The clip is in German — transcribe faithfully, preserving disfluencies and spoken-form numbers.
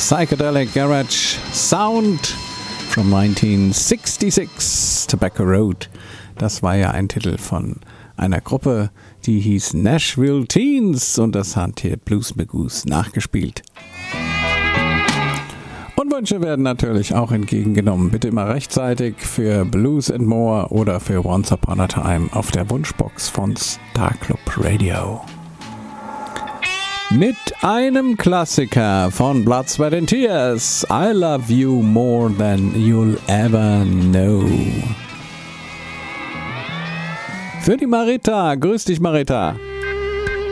Psychedelic Garage Sound from nineteen sixty-six, Tobacco Road. Das war ja ein Titel von einer Gruppe, die hieß Nashville Teens, und das hat hier Blues Magoos nachgespielt. Und Wünsche werden natürlich auch entgegengenommen. Bitte immer rechtzeitig für Blues and More oder für Once Upon a Time auf der Wunschbox von Star Club Radio. Mit einem Klassiker von Blood, Sweat and Tears, I Love You More Than You'll Ever Know. Für die Marita. Grüß dich, Marita.